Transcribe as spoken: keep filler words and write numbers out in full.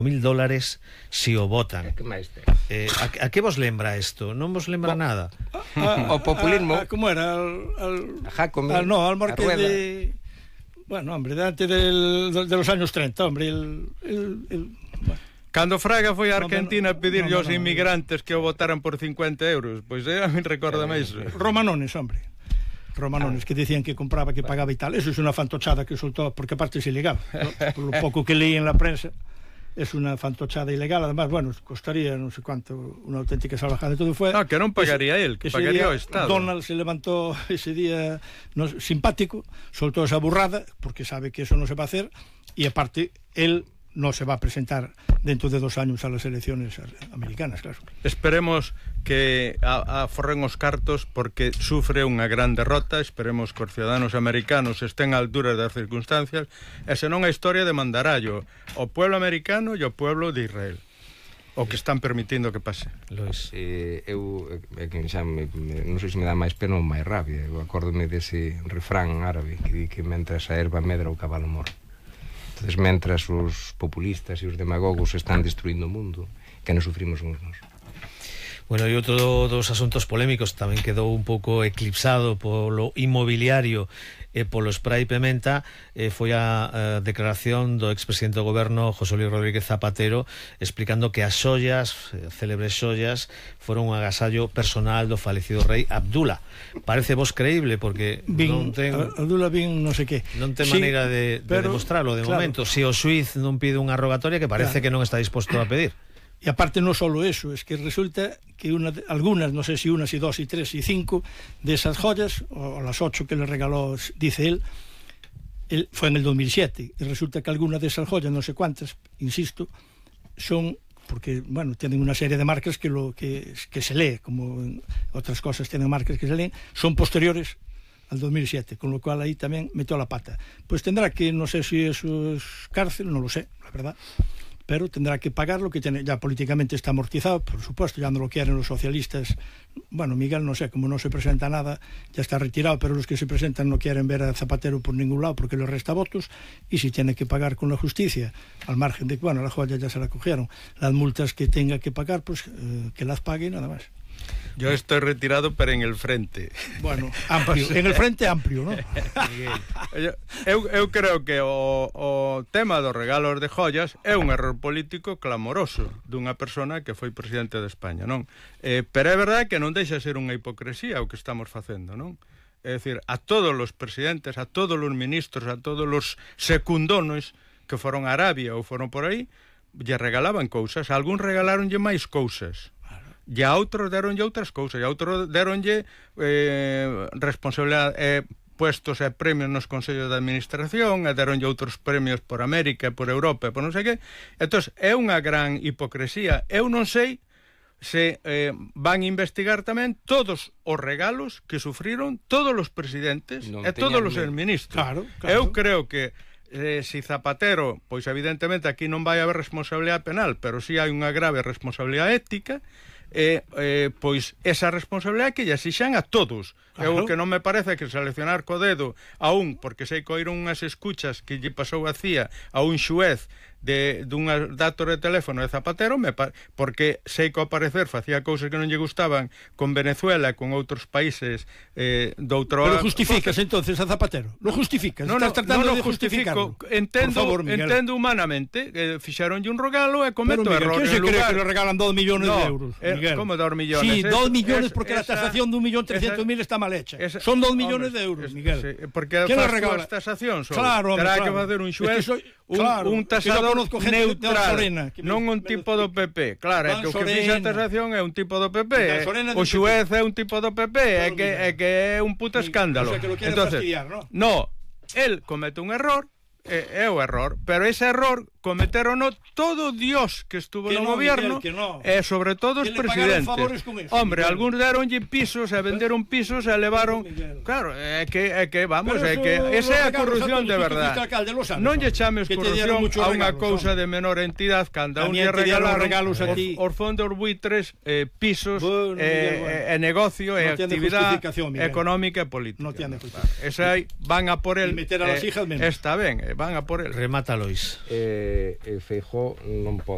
mil dólares si o votan. Que máis ten? Eh, a, a que vos lembra isto? Non vos lembra Bo, nada? A, a, o populismo. A, a, como era? Al, al, a Jacome. Al, no, al Marqués de... Bueno, hombre, de antes del, de, de los años treinta, hombre, el... el, el bueno. Cando Fraga foi a Argentina no, no, a pedirlle no, no, aos inmigrantes que o votaran por cincuenta euros, pois eh, a min recorda máis. Romanones, hombre. Romanones, ah. que decían que compraba, que pagaba e tal. Eso es una fantochada que soltó, porque aparte es ilegal, ¿no? Por lo poco que leí en la prensa, es una fantochada ilegal. Además, bueno, costaría no sé cuánto, una auténtica salvajada. Todo fue... No, que non pagaría él, que pagaría o Estado. Donald se levantó ese día no, simpático, soltó esa burrada, porque sabe que eso no se va a hacer, y aparte, él no se va a presentar dentro de dos años a las elecciones americanas, claro. Esperemos que aforren os cartos, porque sufre unha gran derrota. Esperemos que os ciudadanos americanos estén á altura das circunstancias, e senón a historia demandarallo o pueblo americano e o pueblo de Israel, o que están permitindo que pase. Lois, eh, eu é que xa me, me, non sei se me dá máis pena ou máis rabia. Eu acórdome dese refrán árabe que di que mentras a erva medra o cabalo morre. Entonces, mentras os populistas e os demagogos están destruindo o mundo, que non sufrimos uns nos. Bueno, e outro dos asuntos polémicos tamén quedou un pouco eclipsado polo inmobiliario e polo spray pementa, eh, foi a, a declaración do expresidente do goberno José Luis Rodríguez Zapatero, explicando que as xollas, eh, célebres xollas, foron un agasallo personal do falecido rei Abdullah. Parece vos creíble, porque bin, non ten Abdullah bin non sei que. Non ten sí, maneira de, de pero, demostrarlo de claro, momento. Se o xuiz non pide unha rogatoria, que parece claro, que non está disposto a pedir. Y aparte no solo eso, es que resulta que una, algunas, no sé si una, si dos, si tres, si cinco de esas joyas, o las ocho que le regaló, dice él, él fue en el dos mil siete, y resulta que algunas de esas joyas, no sé cuántas, insisto, son, porque, bueno, tienen una serie de marcas que, lo, que, que se lee, como en otras cosas tienen marcas que se leen, son posteriores al dos mil siete, con lo cual ahí también metió la pata. Pues tendrá que, no sé si eso es cárcel, no lo sé, la verdad, pero tendrá que pagar lo que tiene, ya políticamente está amortizado, por supuesto, ya no lo quieren los socialistas. Bueno, Miguel, no sé, como no se presenta nada, ya está retirado, pero los que se presentan no quieren ver a Zapatero por ningún lado porque le resta votos, y si tiene que pagar con la justicia, al margen de que, bueno, la joya ya se la cogieron, las multas que tenga que pagar, pues eh, que las pague nada más. Yo estoy retirado, pero en el frente. Bueno, amplio, en el frente amplio, ¿no? eu, eu, eu creo que o, o tema dos regalos de joyas é un error político clamoroso dunha persona que foi presidente de España, non? Eh, pero é verdade que non deixa ser unha hipocresía o que estamos facendo, non? É dicir, a todos os presidentes, a todos os ministros, a todos os secundonos que foron a Arabia ou foron por aí, lle regalaban cousas. A algún regalaronlle máis cousas, e a outros deronlle outras cousas, e a outros deronlle eh, responsabilidade, eh, puestos e premios nos consellos de administración, e deronlle outros premios por América, por Europa, e por non sei que. Entón, é unha gran hipocresía. Eu non sei se eh, van investigar tamén todos os regalos que sufriron todos os presidentes non e todos os ministros. Claro, claro. Eu creo que eh, si Zapatero, pois evidentemente aquí non vai haber responsabilidade penal, pero si hai unha grave responsabilidade ética, eh, eh, pois esa responsabilidade que lle exixan a todos. Claro. Eu que non me parece que seleccionar co dedo a un, porque sei que oíron unhas escuchas que lle pasou a C I A a un xuez de dunha datos de teléfono de Zapatero, me pa porque sei que ao parecer facía cousas que non lle gustaban con Venezuela e con outros países eh, do outro... Pero justificas entonces a Zapatero? Lo justificas? Non, Estás non, non de justifico. Entendo, favor, entendo humanamente que fixeronlle un regalo e cometo Pero, Miguel, errores. ¿quién se cree lugar... que le regalan dos millones no, de euros? Eh, Miguel. ¿Cómo dos millones? Sí, es, dos millones es, porque esa, la tasación de un millón trescientos mil está mal hecha. Esa, Son dos millones hombre, de euros, es, Miguel. Sí, porque ¿quién le as regala? tasacións son, claro, hombre, terá claro. que facer un xuez, es que soy, un, claro, un tasador neutral, Sorena, non un tipo do P P. Claro, é que o que fixa a tasación é un tipo do P P. O xuez é un tipo do P P, é que é que é un puto escándalo. O sea, que lo quiere Entonces, fastidiar, ¿no? No, él comete un error, é, é o error, pero ese error cometerono todo Dios que estuvo que no, no gobierno Miguel, no. e sobre todo os presidentes. Eso, hombre, Miguel. algúns deronlle pisos e venderon pisos e levaron, claro, é que é que vamos, é que esa é a corrupción de verdade. Non lle chames corrupción a unha cousa de menor entidade cando un lle regalaron regalos aquí os fondos buitres, eh, pisos, bueno, eh, bueno. e negocio e no actividade económica e política. No tiene justificación. Esa aí van a por el. Y meter a las hijas menos. Está ben, van a por el. Remata, Lois. Eh, eh, Feijóo non pode